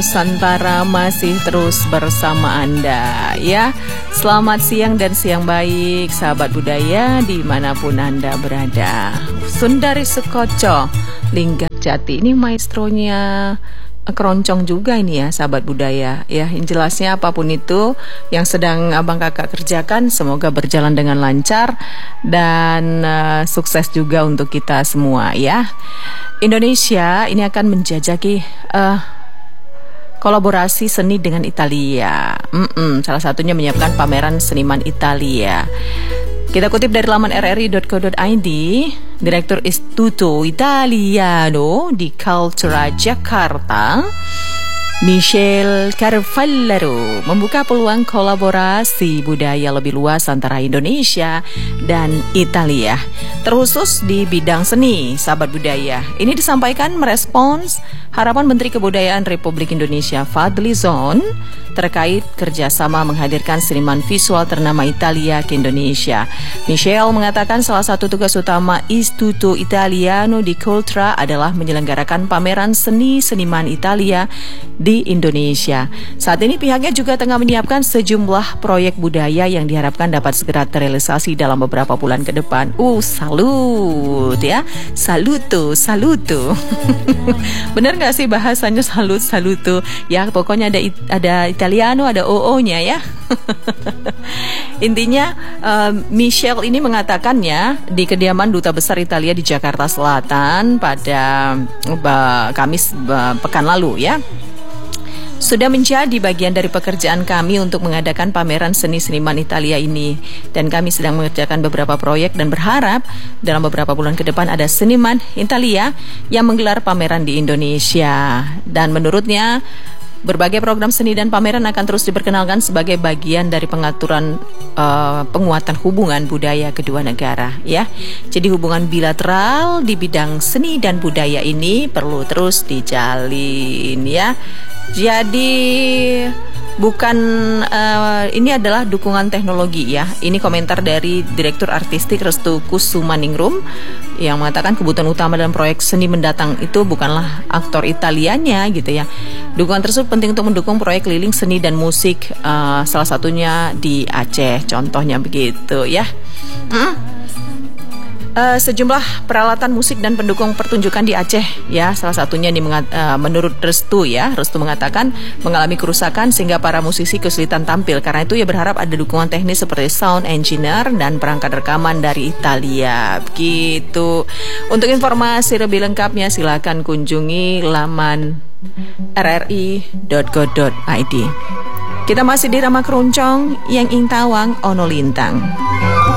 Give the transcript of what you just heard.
Nusantara masih terus bersama Anda ya. Selamat siang dan siang baik sahabat budaya dimanapun Anda berada. Sundari Sukoco, Lingga Jati, ini maestronya keroncong juga ini ya sahabat budaya ya. Yang jelasnya apapun itu yang sedang abang kakak kerjakan, semoga berjalan dengan lancar dan sukses juga untuk kita semua ya. Indonesia ini akan menjajaki kolaborasi seni dengan Italia. Salah satunya menyiapkan pameran seniman Italia. Kita kutip dari laman rri.co.id, Direktur Istituto Italiano di Cultura Jakarta, Michele Carfallaro, membuka peluang kolaborasi budaya lebih luas antara Indonesia dan Italia, terkhusus di bidang seni, sahabat budaya. Ini disampaikan merespons harapan Menteri Kebudayaan Republik Indonesia Fadly Zon terkait kerjasama menghadirkan seniman visual ternama Italia ke Indonesia. Michele mengatakan salah satu tugas utama Istituto Italiano di Cultura adalah menyelenggarakan pameran seni-seniman Italia di Indonesia. Saat ini pihaknya juga tengah menyiapkan sejumlah proyek budaya yang diharapkan dapat segera terrealisasi dalam beberapa bulan ke depan. Salut ya, saluto. Bener gak sih bahasanya saluto? Ya pokoknya ada Italiano, ada OO-nya ya. Intinya Michele ini mengatakannya di kediaman Duta Besar Italia di Jakarta Selatan pada Kamis pekan lalu ya. Sudah menjadi bagian dari pekerjaan kami untuk mengadakan pameran seni-seniman Italia ini. Dan kami sedang mengerjakan beberapa proyek dan berharap dalam beberapa bulan ke depan ada seniman Italia yang menggelar pameran di Indonesia. Dan menurutnya, berbagai program seni dan pameran akan terus diperkenalkan sebagai bagian dari pengaturan penguatan hubungan budaya kedua negara ya. Jadi hubungan bilateral di bidang seni dan budaya ini perlu terus dijalin ya. Jadi bukan ini adalah dukungan teknologi ya. Ini komentar dari Direktur Artistik Restu Kusumaningrum yang mengatakan kebutuhan utama dalam proyek seni mendatang itu bukanlah aktor Italianya gitu ya. Dukungan tersebut penting untuk mendukung proyek keliling seni dan musik, salah satunya di Aceh, contohnya begitu ya. Sejumlah peralatan musik dan pendukung pertunjukan di Aceh ya, salah satunya ini menurut Restu ya. Restu mengatakan mengalami kerusakan sehingga para musisi kesulitan tampil. Karena itu ia berharap ada dukungan teknis seperti sound engineer dan perangkat rekaman dari Italia begitu. Untuk informasi lebih lengkapnya silakan kunjungi laman rri.co.id. Kita masih di Rama Keroncong yang ing tawang ono lintang.